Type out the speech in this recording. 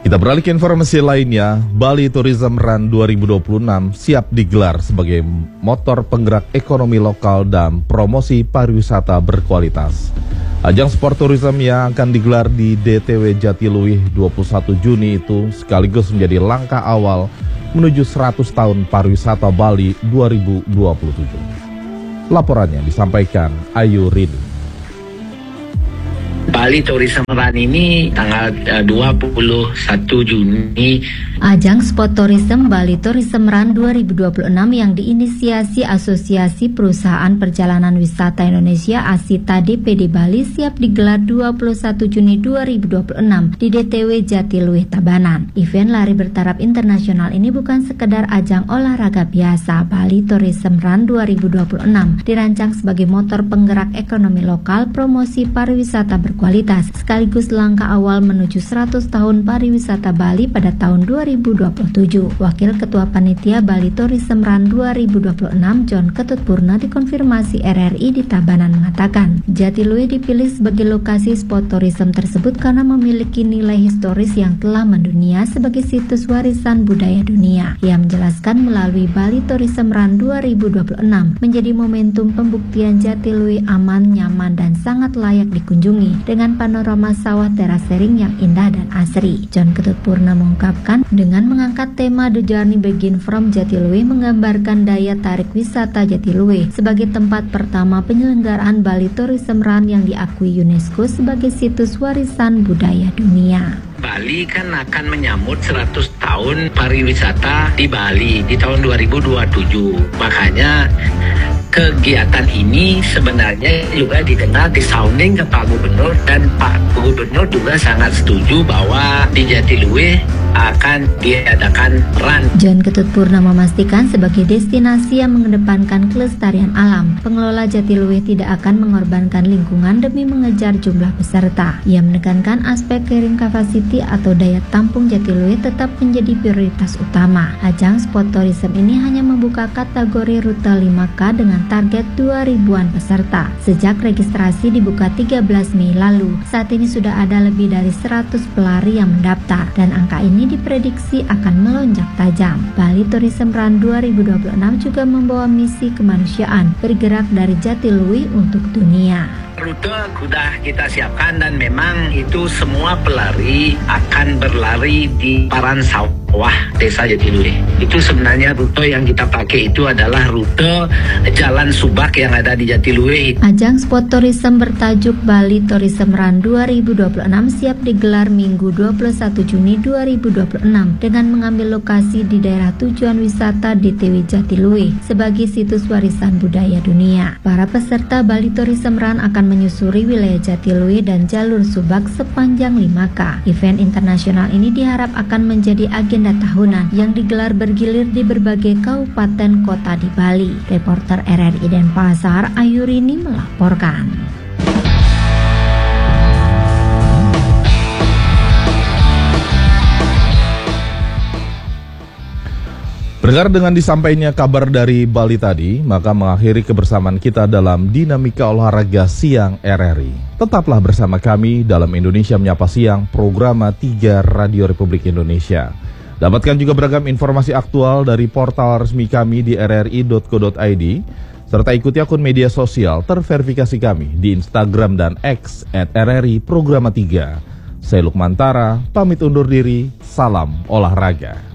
Kita beralih ke informasi lainnya. Bali Tourism Run 2026 siap digelar sebagai motor penggerak ekonomi lokal dan promosi pariwisata berkualitas. Ajang sport tourism yang akan digelar di DTW Jatiluwih 21 Juni itu sekaligus menjadi langkah awal menuju 100 tahun pariwisata Bali 2027. Laporannya disampaikan Ayu Rini. Bali Tourism Run ini tanggal 21 Juni. Ajang Sport Tourism Bali Tourism Run 2026 yang diinisiasi Asosiasi Perusahaan Perjalanan Wisata Indonesia ASITA DPD Bali siap digelar 21 Juni 2026 di DTW Jatiluwih Tabanan. Event lari bertaraf internasional ini bukan sekedar ajang olahraga biasa. Bali Tourism Run 2026 dirancang sebagai motor penggerak ekonomi lokal, promosi pariwisata berkualitas, sekaligus langkah awal menuju 100 tahun pariwisata Bali pada tahun 2027. Wakil Ketua Panitia Bali Tourism Run 2026 John Ketutpurna dikonfirmasi RRI di Tabanan mengatakan, Jatiluwih dipilih sebagai lokasi spot tourism tersebut karena memiliki nilai historis yang telah mendunia sebagai situs warisan budaya dunia. Ia menjelaskan melalui Bali Tourism Run 2026 menjadi momentum pembuktian Jatiluwih aman, nyaman, dan sangat layak dikunjungi dengan panorama sawah terasering yang indah dan asri. John Ketutpurna mengungkapkan, dengan mengangkat tema The Journey Begin From Jatiluwih menggambarkan daya tarik wisata Jatiluwih sebagai tempat pertama penyelenggaraan Bali Tourism Run yang diakui UNESCO sebagai situs warisan budaya dunia. Bali kan akan menyambut 100 tahun pariwisata di Bali di tahun 2027. Makanya kegiatan ini sebenarnya juga didengar di sounding ke Pak Gubernur, dan Pak Gubernur juga sangat setuju bahwa di Jatiluwih akan diadakan run. John Ketutpurna memastikan sebagai destinasi yang mengedepankan kelestarian alam, pengelola Jatiluwih tidak akan mengorbankan lingkungan demi mengejar jumlah peserta. Ia menekankan aspek carrying capacity atau daya tampung Jatiluwih tetap menjadi prioritas utama. Ajang sport tourism ini hanya membuka kategori rute 5K dengan target 2.000-an peserta. Sejak registrasi dibuka 13 Mei lalu, saat ini sudah ada lebih dari 100 pelari yang mendaftar, dan angka ini diprediksi akan melonjak tajam. Bali Tourism Run 2026 juga membawa misi kemanusiaan, bergerak dari Jatiluwih untuk dunia. Rute sudah kita siapkan dan memang itu semua pelari akan berlari di Paran Sawah Desa Jatiluwih. Itu sebenarnya rute yang kita pakai itu adalah rute Jalan Subak yang ada di Jatiluwih. Ajang sport tourism bertajuk Bali Tourism Run 2026 siap digelar Minggu 21 Juni 2026 dengan mengambil lokasi di daerah tujuan wisata DTW Jatiluwih sebagai situs warisan budaya dunia. Para peserta Bali Tourism Run akan menyusuri wilayah Jatiluwih dan jalur Subak sepanjang 5K. Event internasional ini diharap akan menjadi agenda tahunan yang digelar bergilir di berbagai kabupaten kota di Bali. Reporter RRI Denpasar, Ayu Rini melaporkan. Berdengar dengan disampaikannya kabar dari Bali tadi, maka mengakhiri kebersamaan kita dalam Dinamika Olahraga Siang RRI. Tetaplah bersama kami dalam Indonesia Menyapa Siang, program 3 Radio Republik Indonesia. Dapatkan juga beragam informasi aktual dari portal resmi kami di rri.co.id, serta ikuti akun media sosial terverifikasi kami di Instagram dan X @RRI Programa 3. Saya Lukman Tara, pamit undur diri, salam olahraga.